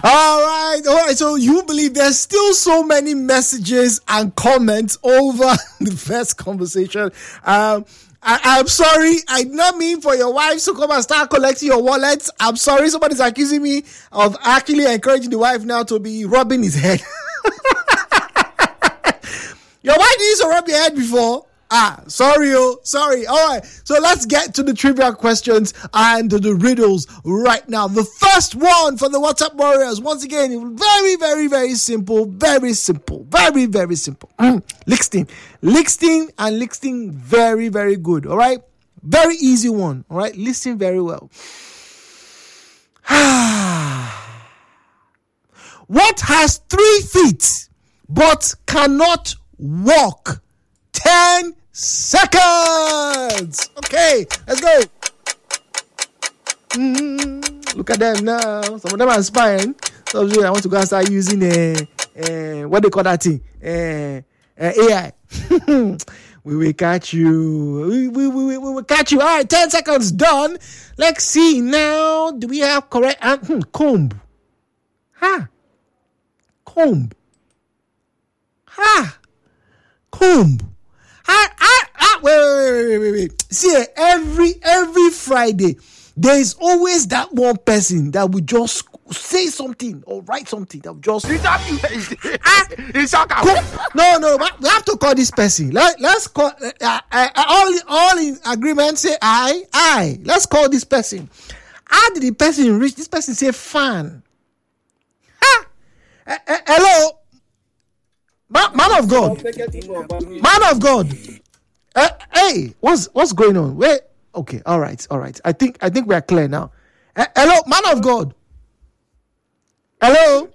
All right. So you believe there's still so many messages and comments over the first conversation. I'm sorry. I did not mean for your wife to come and start collecting your wallets. I'm sorry. Somebody's accusing me of actually encouraging the wife now to be rubbing his head. Your wife used to rub your head before. Sorry. All right. So let's get to the trivia questions and the riddles right now. The first one for the WhatsApp Warriors. Once again, very, very, very simple. Very simple. Very, very simple. Lixting, very, very good. All right. Very easy one. All right. Listen very well. What has 3 feet but cannot walk? 10 seconds. Okay, let's go. Look at them now. Some of them are inspiring. So I want to go and start using what they call that thing? AI. We will catch you. We will catch you. All right, 10 seconds done. Let's see now. Do we have correct? Comb. Comb. Comb. Wait. See, every Friday, there is always that one person that will just say something or write something that will just. No. We have to call this person. Let's call all in agreement. Say I. Let's call this person. How did the person reach? This person say fan. Hello. Man of God. Hey, what's going on? Wait. Okay, all right. I think we are clear now. Hello, man of God. Hello.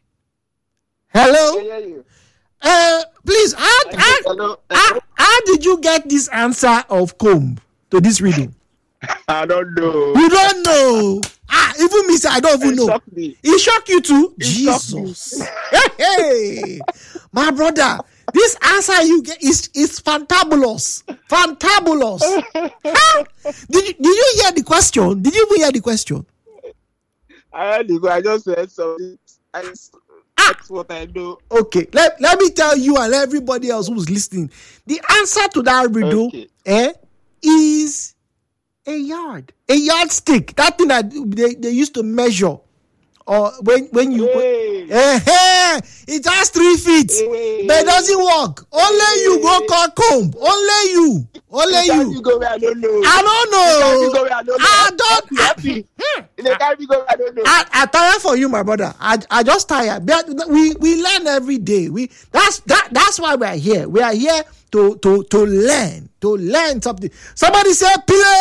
Please, how did you get this answer of comb to this reading? I don't know. You don't know? Even me, I don't even know. Shocked me. It shocked you too? Jesus. Hey, my brother, this answer you get is fantabulous. Fantabulous. Did you hear the question? Did you even hear the question? I heard it, I just said something. That's what I know. Okay, let me tell you and everybody else who's listening. The answer to that riddle is a yardstick. That thing that they used to measure. Or when you it has 3 feet, but it doesn't work. Only you go call comb. Only you. You go where I don't know. I don't know. I tire for you, my brother. I just tired. We learn every day. That's why we are here. We are here to learn something. Somebody say play.